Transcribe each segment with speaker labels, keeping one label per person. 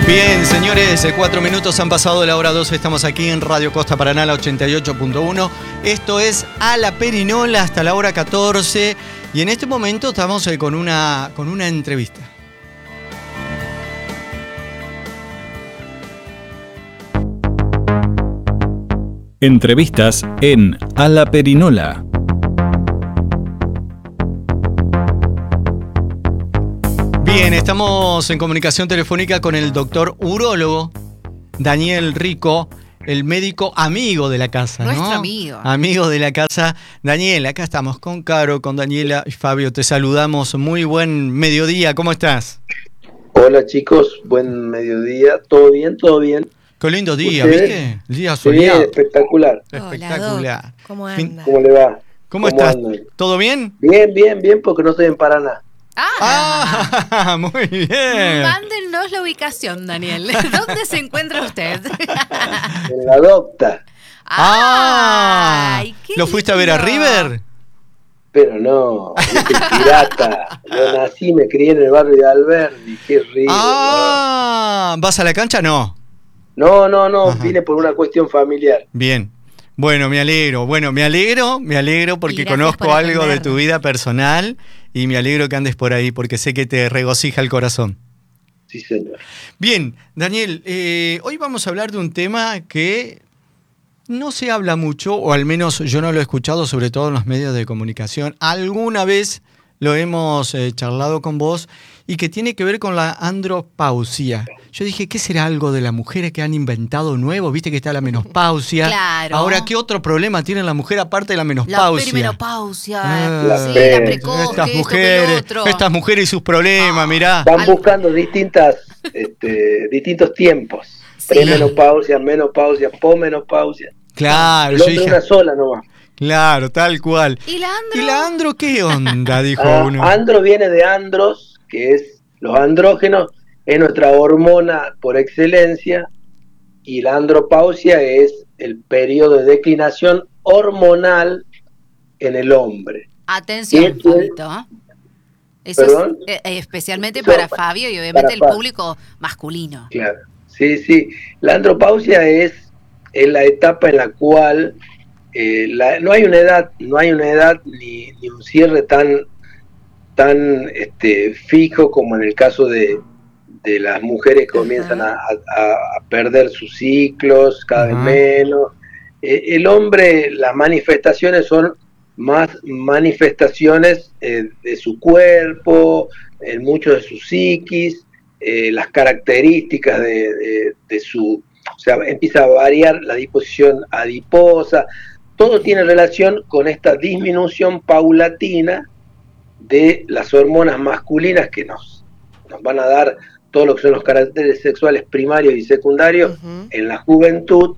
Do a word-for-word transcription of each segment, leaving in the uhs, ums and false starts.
Speaker 1: Bien, señores, cuatro minutos han pasado de la hora doce. Estamos aquí en Radio Costa Paraná, la ochenta y ocho punto uno. Esto es A la Perinola hasta la hora catorce. Y en este momento estamos eh, con, una, con una entrevista.
Speaker 2: Entrevistas en A la Perinola.
Speaker 1: Bien, estamos en comunicación telefónica con el doctor urólogo Daniel Rico, el médico amigo de la casa, ¿no?
Speaker 3: Nuestro amigo.
Speaker 1: Amigo de la casa. Daniel, acá estamos con Caro, con Daniela y Fabio. Te saludamos. Muy buen mediodía. ¿Cómo estás?
Speaker 4: Hola chicos, buen mediodía. ¿Todo bien? ¿Todo bien?
Speaker 1: Qué lindo día,
Speaker 4: ¿Ustedes?
Speaker 1: ¿viste? El día soleado.
Speaker 4: Sí, espectacular.
Speaker 1: Espectacular.
Speaker 3: Hola, Doc. ¿Cómo anda?
Speaker 4: ¿Cómo le va?
Speaker 1: ¿Cómo,
Speaker 4: ¿Cómo
Speaker 1: estás?
Speaker 4: andan?
Speaker 1: ¿Todo bien?
Speaker 4: Bien, bien, bien, porque no estoy en Paraná.
Speaker 3: Ah,
Speaker 1: Ah, muy bien.
Speaker 3: mándennos la ubicación, Daniel. ¿Dónde se encuentra usted?
Speaker 4: En la docta.
Speaker 3: Ay, qué
Speaker 1: ¿Lo fuiste a ver a
Speaker 3: lindo.
Speaker 1: River?
Speaker 4: Pero no, es el pirata. Yo nací, me crié en el barrio de Alberdi. Qué rico.
Speaker 1: Ah, ¿vas a la cancha? No.
Speaker 4: No, no, no,
Speaker 1: Ajá.
Speaker 4: vine por una cuestión familiar.
Speaker 1: Bien. Bueno, me alegro. Bueno, me alegro, me alegro porque
Speaker 3: Y gracias
Speaker 1: conozco
Speaker 3: por
Speaker 1: algo de
Speaker 3: atendernos.
Speaker 1: tu vida personal y me alegro que andes por ahí porque sé que te regocija el corazón.
Speaker 4: Sí, señor.
Speaker 1: Bien, Daniel, eh, hoy vamos a hablar de un tema que no se habla mucho, o al menos yo no lo he escuchado, sobre todo en los medios de comunicación. Alguna vez lo hemos eh, charlado con vos y que tiene que ver con la andropausia. Yo dije, ¿qué será algo de las mujeres que han inventado nuevo? Viste que está la menopausia.
Speaker 3: Claro.
Speaker 1: Ahora, ¿qué otro problema tiene la mujer aparte de la
Speaker 3: La
Speaker 1: menopausia?
Speaker 3: perimenopausia,
Speaker 1: Ah,
Speaker 4: La
Speaker 3: sí,
Speaker 4: pe-
Speaker 3: la precoz,
Speaker 1: estas
Speaker 3: que esto, que
Speaker 1: mujeres,
Speaker 3: lo otro.
Speaker 1: estas mujeres y sus problemas,
Speaker 3: Ah.
Speaker 1: mirá.
Speaker 4: Están
Speaker 3: Algo.
Speaker 4: buscando distintas, este, distintos tiempos.
Speaker 3: Sí.
Speaker 4: Premenopausia, menopausia, pomenopausia.
Speaker 1: Claro,
Speaker 4: El
Speaker 1: yo
Speaker 4: hombre
Speaker 1: dije,
Speaker 4: una sola nomás.
Speaker 1: claro, tal cual.
Speaker 3: ¿Y la andro?
Speaker 1: ¿Y la andro qué onda? Dijo
Speaker 4: Ah,
Speaker 1: uno.
Speaker 4: andro viene de andros, que es los andrógenos, es nuestra hormona por excelencia, y la andropausia es el periodo de declinación hormonal en el hombre.
Speaker 3: Atención,
Speaker 4: ¿Qué-
Speaker 3: Fabito. Eso
Speaker 4: ¿Perdón?
Speaker 3: es eh, especialmente
Speaker 4: Eso
Speaker 3: para
Speaker 4: pa-
Speaker 3: Fabio y obviamente
Speaker 4: para
Speaker 3: el
Speaker 4: Fabio.
Speaker 3: público masculino.
Speaker 4: Claro, sí, sí. La andropausia es, es la etapa en la cual eh, la- no hay una edad, no hay una edad ni, ni un cierre tan, tan este, fijo como en el caso de, de las mujeres que comienzan a, a- a perder sus ciclos cada
Speaker 1: Ajá.
Speaker 4: vez menos. Eh, el hombre, las manifestaciones son más manifestaciones eh, de su cuerpo, en mucho de su psiquis, eh, las características de, de, de su, o sea, empieza a variar la disposición adiposa, todo tiene relación con esta disminución paulatina de las hormonas masculinas que nos, nos van a dar todo lo que son los caracteres sexuales primarios y secundarios
Speaker 3: Ujú.
Speaker 4: en la juventud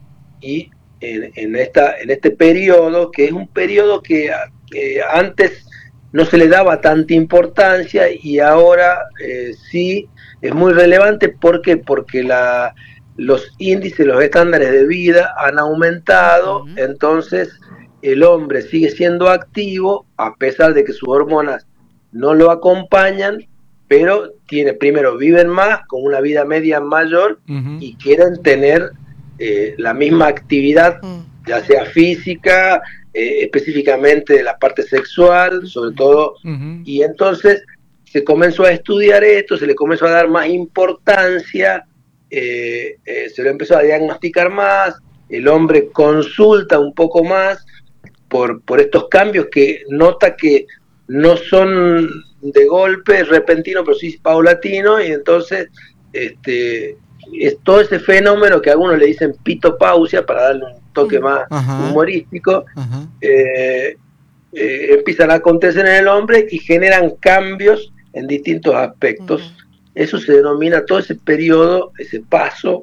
Speaker 4: y en, en, esta, en este periodo, que es un periodo que, que antes no se le daba tanta importancia y ahora eh, sí es muy relevante. ¿Por qué? Porque la, los índices, los estándares de vida han aumentado,
Speaker 3: Ujú.
Speaker 4: entonces el hombre sigue siendo activo a pesar de que sus hormonas no lo acompañan, pero tiene, primero viven más, con una vida media mayor,
Speaker 1: Ujú.
Speaker 4: y quieren tener eh, la misma actividad, ya sea física, eh, específicamente de la parte sexual, sobre todo,
Speaker 1: Ujú.
Speaker 4: y entonces se comenzó a estudiar esto, se le comenzó a dar más importancia, eh, eh, se lo empezó a diagnosticar más, el hombre consulta un poco más por, por estos cambios que nota que no son de golpe repentino, pero sí paulatino, y entonces este, es todo ese fenómeno que algunos le dicen pitopausia, para darle un toque más
Speaker 1: Ajá.
Speaker 4: humorístico,
Speaker 1: Ajá.
Speaker 4: eh, eh, empiezan a acontecer en el hombre y generan cambios en distintos aspectos.
Speaker 3: Ujú.
Speaker 4: Eso se denomina, todo ese periodo, ese paso,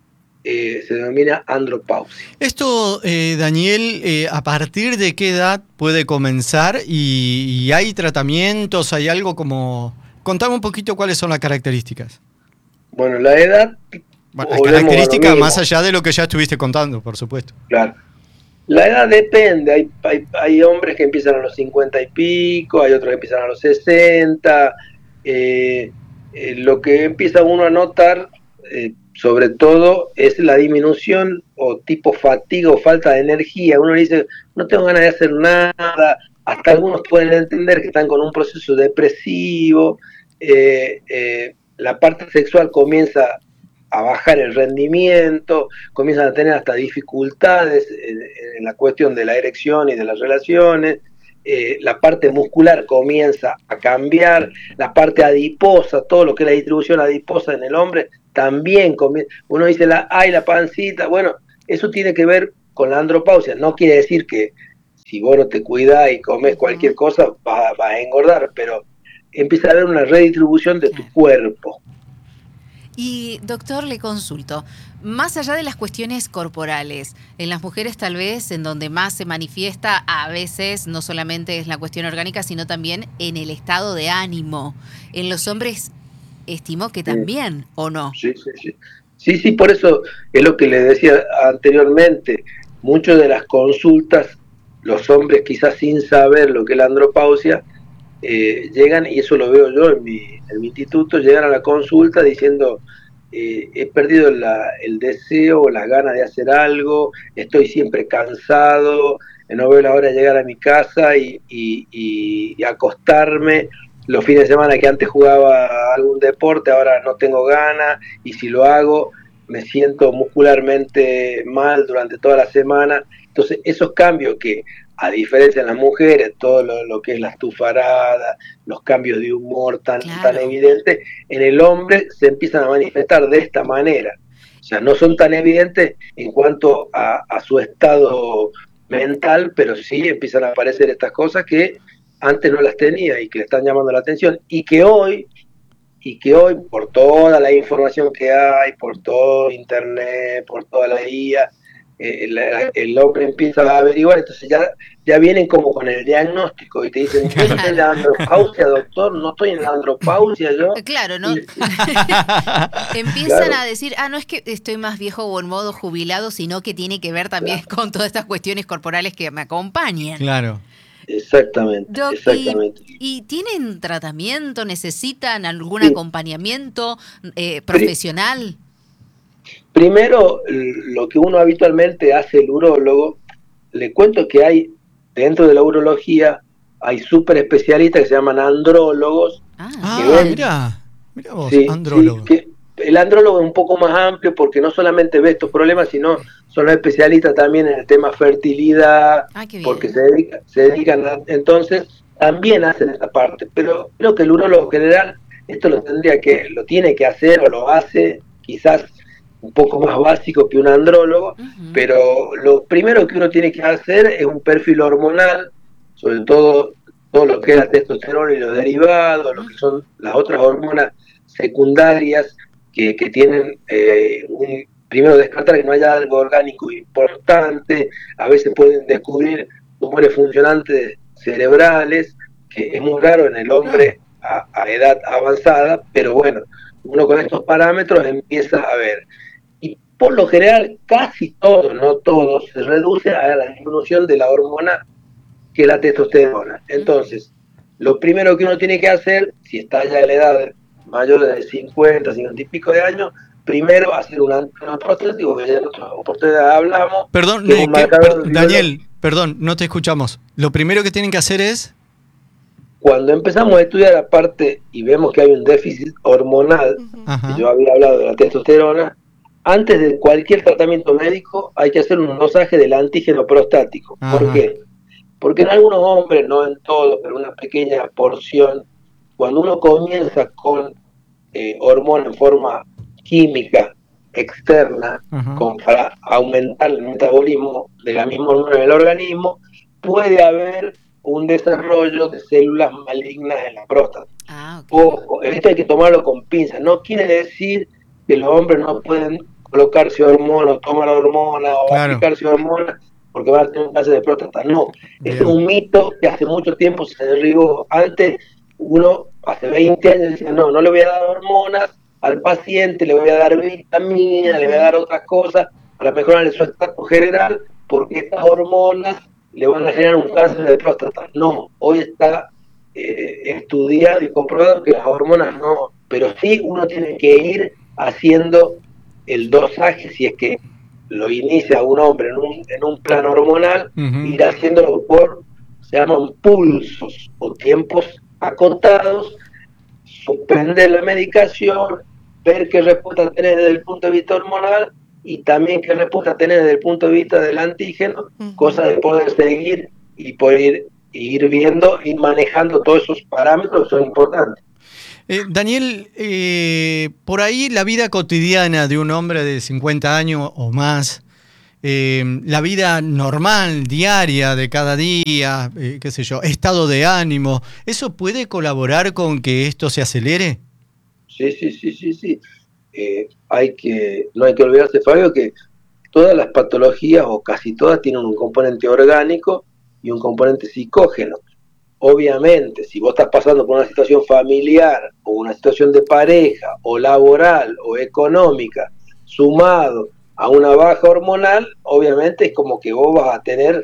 Speaker 4: eh, se denomina andropausia.
Speaker 1: Esto, eh, Daniel, eh, ¿a partir de qué edad puede comenzar? Y, y hay tratamientos, hay algo como... Contame un poquito cuáles son las características.
Speaker 4: Bueno, la edad...
Speaker 1: Bueno, las
Speaker 4: volvemos a lo
Speaker 1: características
Speaker 4: mismo.
Speaker 1: más allá de lo que ya estuviste contando, por supuesto.
Speaker 4: Claro. La edad depende, hay, hay, hay hombres que empiezan a los cincuenta y pico, hay otros que empiezan a los sesenta, eh, eh, lo que empieza uno a notar eh, sobre todo, es la disminución o tipo fatiga o falta de energía. Uno dice, no tengo ganas de hacer nada, hasta algunos pueden entender que están con un proceso depresivo, eh, eh, la parte sexual comienza a bajar el rendimiento, comienzan a tener hasta dificultades en, en la cuestión de la erección y de las relaciones, eh, la parte muscular comienza a cambiar, la parte adiposa, todo lo que es la distribución adiposa en el hombre, también comienza. Uno dice, la, ay, la pancita, bueno, eso tiene que ver con la andropausia, no quiere decir que si vos no te cuidás y comes cualquier cosa vas, vas a engordar, pero empieza a haber una redistribución de tu cuerpo.
Speaker 3: Y doctor, le consulto, más allá de las cuestiones corporales, en las mujeres tal vez en donde más se manifiesta a veces no solamente es la cuestión orgánica, sino también en el estado de ánimo. En los hombres estimo que también, sí. ¿O no?
Speaker 4: Sí, sí, sí. Sí, sí, por eso es lo que le decía anteriormente, muchas de las consultas, los hombres quizás sin saber lo que es la andropausia, eh, llegan, y eso lo veo yo en mi, en mi instituto, llegan a la consulta diciendo, eh, he perdido la, el deseo o las ganas de hacer algo, estoy siempre cansado, no veo la hora de llegar a mi casa y, y, y, y acostarme, los fines de semana que antes jugaba algún deporte, ahora no tengo ganas, y si lo hago me siento muscularmente mal durante toda la semana. Entonces esos cambios que, a diferencia de las mujeres, todo lo, lo que es la estufarada, los cambios de humor tan, claro. tan evidentes, en el hombre se empiezan a manifestar de esta manera. O sea, no son tan evidentes en cuanto a, a su estado mental, pero sí empiezan a aparecer estas cosas que antes no las tenía y que le están llamando la atención, y que hoy, y que hoy por toda la información que hay, por todo internet, por toda la guía, eh, el, el hombre empieza a averiguar, entonces ya, ya vienen como con el diagnóstico y te dicen, yo estoy en la andropausia, doctor, no estoy en la andropausia yo.
Speaker 3: Claro, ¿no?
Speaker 4: Y,
Speaker 3: empiezan claro. a decir, ah, no es que estoy más viejo o en modo jubilado, sino que tiene que ver también claro. con todas estas cuestiones corporales que me acompañan.
Speaker 1: Claro.
Speaker 4: Exactamente, Doc, exactamente.
Speaker 3: Y, ¿Y tienen tratamiento? ¿Necesitan algún sí. acompañamiento eh, profesional?
Speaker 4: Primero, lo que uno habitualmente hace el urólogo, le cuento que hay, dentro de la urología, hay súper especialistas que se llaman andrólogos.
Speaker 1: Ah, ah mira, mira vos, sí, andrólogo.
Speaker 4: Sí, que el andrólogo es un poco más amplio porque no solamente ve estos problemas, sino son los especialistas también en el tema fertilidad, ah, porque se, dedica, se dedican a, entonces también hacen esta parte, pero creo que el urólogo general esto lo tendría que, lo tiene que hacer o lo hace quizás un poco más básico que un andrólogo, uh-huh. pero lo primero que uno tiene que hacer es un perfil hormonal, sobre todo todo lo que es la testosterona y los derivados, uh-huh. lo que son las otras hormonas secundarias que, que tienen eh, un primero descartar que no haya algo orgánico importante, a veces pueden descubrir tumores funcionantes cerebrales, que es muy raro en el hombre a, a edad avanzada, pero bueno, uno con estos parámetros empieza a ver. Y por lo general, casi todo, no todo, se reduce a la disminución de la hormona que es la testosterona. Entonces, lo primero que uno tiene que hacer, si está ya en la edad mayor de cincuenta, cincuenta y pico de años, primero hacer un antígeno prostático, que ya en otra oportunidad hablamos.
Speaker 1: Perdón, eh, que, per, Daniel, perdón, no te escuchamos. Lo primero que tienen que hacer es...
Speaker 4: Cuando empezamos a estudiar la parte y vemos que hay un déficit hormonal, uh-huh. que yo había hablado de la testosterona, antes de cualquier tratamiento médico hay que hacer un dosaje del antígeno prostático. Uh-huh. ¿Por qué? Porque en algunos hombres, no en todos, pero una pequeña porción, cuando uno comienza con eh, hormona en forma química externa, uh-huh. con, para aumentar el metabolismo de la misma hormona en el organismo, puede haber un desarrollo de células malignas en la próstata. Ah, okay. Ojo, esto hay que tomarlo con pinzas. No quiere decir que los hombres no pueden colocarse hormonas, o tomar hormonas, o claro. aplicarse hormonas, porque van a tener un cáncer de próstata. No, Bien. Es un mito que hace mucho tiempo se derribó. Antes, uno, hace veinte años, decía, no, no le voy a dar hormonas al paciente, le voy a dar vitaminas, uh-huh. le voy a dar otras cosas para mejorar su estado general, porque estas hormonas le van a generar un cáncer de próstata. No, hoy está eh, estudiado y comprobado que las hormonas no, pero sí uno tiene que ir haciendo el dosaje, si es que lo inicia un hombre en un, en un plan hormonal, uh-huh. ir haciéndolo por, se llaman pulsos o tiempos acotados, suspender la medicación, ver qué respuesta tenés desde el punto de vista hormonal y también qué respuesta tenés desde el punto de vista del antígeno, uh-huh. cosa de poder seguir y poder ir, ir viendo y manejando todos esos parámetros que son importantes.
Speaker 1: Eh, Daniel, eh, por ahí la vida cotidiana de un hombre de cincuenta años o más, eh, la vida normal, diaria, de cada día, eh, qué sé yo, estado de ánimo, ¿eso puede colaborar con que esto se acelere?
Speaker 4: Sí, sí, sí, sí, sí. Eh, hay que, no hay que olvidarse, Fabio, que todas las patologías, o casi todas, tienen un componente orgánico y un componente psicógeno. Obviamente, si vos estás pasando por una situación familiar o una situación de pareja o laboral o económica sumado a una baja hormonal, obviamente es como que vos vas a tener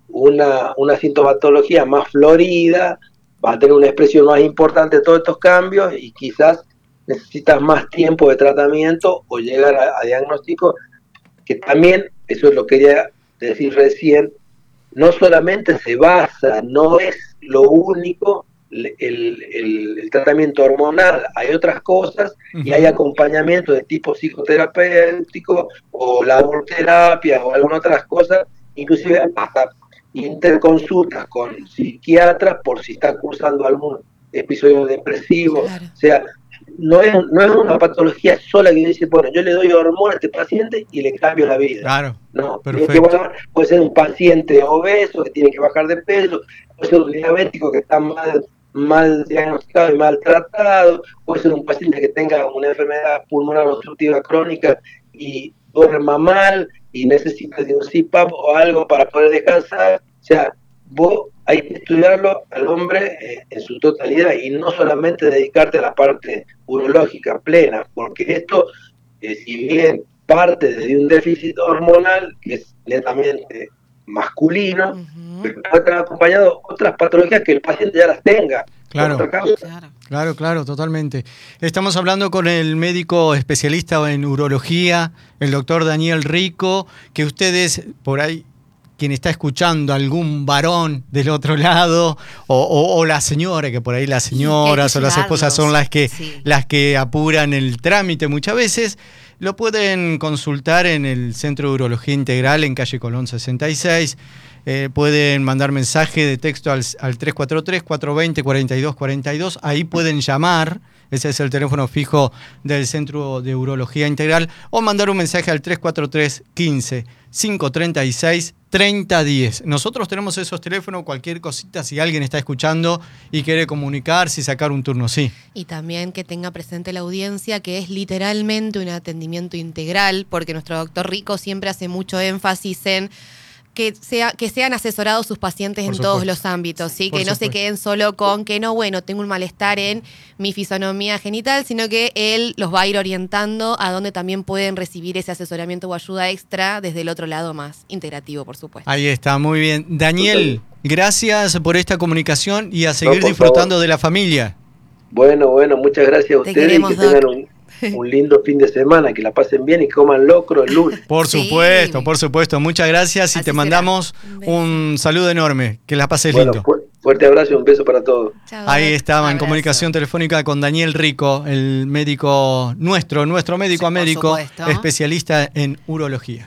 Speaker 4: una, una sintomatología más florida, vas a tener una expresión más importante de todos estos cambios y quizás necesitas más tiempo de tratamiento o llegar a, a diagnóstico, que también, eso es lo que quería decir recién, no solamente se basa, no es lo único el, el, el tratamiento hormonal, hay otras cosas uh-huh. y hay acompañamiento de tipo psicoterapéutico o laborterapia o algunas otras cosas, inclusive hasta interconsultas con psiquiatras por si está cursando algún episodio depresivo, claro. O sea, no es, no es una patología sola que dice, bueno, yo le doy hormona a este paciente y le cambio la vida.
Speaker 1: Claro,
Speaker 4: no,
Speaker 1: perfecto.
Speaker 4: Que, bueno, puede ser un paciente obeso que tiene que bajar de peso, puede ser un diabético que está mal, mal diagnosticado y mal tratado, puede ser un paciente que tenga una enfermedad pulmonar obstructiva crónica y duerma mal y necesita de un C PAP o algo para poder descansar. O sea, vos hay que estudiarlo al hombre eh, en su totalidad y no solamente dedicarte a la parte urológica plena, porque esto, eh, si bien parte de un déficit hormonal, que es netamente masculino, uh-huh. pero puede estar acompañado de otras patologías que el paciente ya las tenga.
Speaker 1: Claro, claro, claro, claro, totalmente. Estamos hablando con el médico especialista en urología, el doctor Daniel Rico, que ustedes por ahí, quien está escuchando, algún varón del otro lado, o, o, o la señora, que por ahí las señoras o las esposas son las que, sí. las que apuran el trámite muchas veces, lo pueden consultar en el Centro de Urología Integral en calle Colón sesenta y seis. Eh, pueden mandar mensaje de texto al, al tres cuatro tres, cuatro dos cero, cuatro dos cuatro dos. Ahí pueden llamar. Ese es el teléfono fijo del Centro de Urología Integral. O mandar un mensaje al tres cuatro tres, quince, quinientos treinta y seis, treinta diez. Nosotros tenemos esos teléfonos, cualquier cosita, si alguien está escuchando y quiere comunicarse y sacar un turno, sí.
Speaker 5: Y también que tenga presente la audiencia que es literalmente un atendimiento integral, porque nuestro doctor Rico siempre hace mucho énfasis en que sea que sean asesorados sus pacientes Por en supuesto. Todos los ámbitos, ¿sí? Que Por no supuesto. Se queden solo con que no, bueno, tengo un malestar en mi fisonomía genital, sino que él los va a ir orientando a donde también pueden recibir ese asesoramiento o ayuda extra desde el otro lado más integrativo, por supuesto.
Speaker 1: Ahí está, muy bien. Daniel, gracias por esta comunicación y a seguir no, disfrutando favor. De la familia.
Speaker 4: Bueno, bueno, muchas gracias a ustedes. Te queremos, y que tengan un... un lindo fin de semana, que la pasen bien y coman locro el lunes.
Speaker 1: Por supuesto, sí. por supuesto. Muchas gracias y Así te será. Mandamos un, un saludo enorme. Que la pases bueno, lindo.
Speaker 4: Fu- fuerte abrazo y un beso para todos.
Speaker 5: Chau,
Speaker 1: Ahí estaba en comunicación telefónica con Daniel Rico, el médico nuestro, nuestro médico sí, a médico, especialista en urología.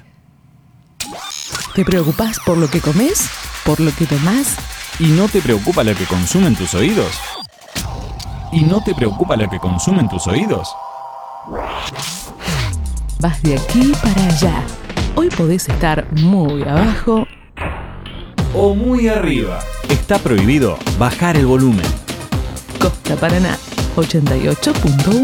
Speaker 2: ¿Te preocupás por lo que comes? ¿Por lo que tomás? ¿Y no te preocupa lo que consumen tus oídos? ¿Y no te preocupa lo que consumen tus oídos?
Speaker 6: Vas de aquí para allá. Hoy podés estar muy abajo
Speaker 2: o muy arriba. Está prohibido bajar el volumen.
Speaker 6: Costa Paraná, ochenta y ocho punto uno.